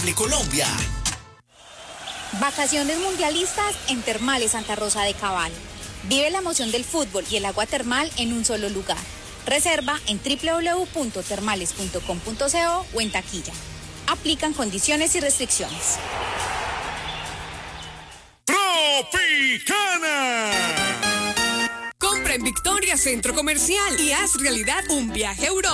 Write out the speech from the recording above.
de Colombia. Vacaciones mundialistas en Termales Santa Rosa de Cabal. Vive la emoción del fútbol y el agua termal en un solo lugar. Reserva en www.termales.com.co o en taquilla. Aplican condiciones y restricciones. Tropicana. Compra en Victoria Centro Comercial y haz realidad un viaje a Europa.